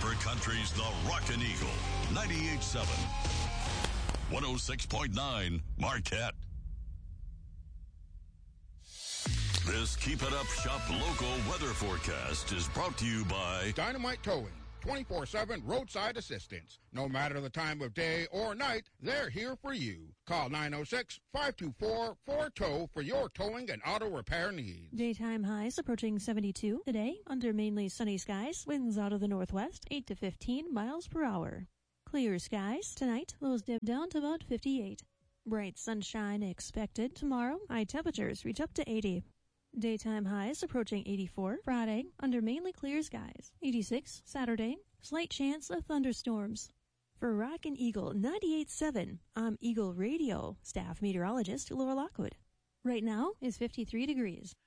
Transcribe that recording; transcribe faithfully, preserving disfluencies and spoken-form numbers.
Hartford Country's The Rockin' Eagle, ninety-eight point seven. one oh six point nine Marquette. This Keep It Up Shop local weather forecast is brought to you by Dynamite Towing, twenty-four seven roadside assistance. No matter the time of day or night, they're here for you. Call nine oh six, five two four, four T O W for your towing and auto repair needs. Daytime highs approaching seventy-two. Today, under mainly sunny skies, winds out of the northwest, eight to fifteen miles per hour. Clear skies. Tonight, lows dip down to about fifty-eight. Bright sunshine expected tomorrow. High temperatures reach up to eighty. Daytime highs approaching eighty-four. Friday, under mainly clear skies. eighty-six. Saturday, slight chance of thunderstorms. For Rockin' Eagle ninety-eight point seven, I'm Eagle Radio staff meteorologist Laura Lockwood. Right now is fifty-three degrees.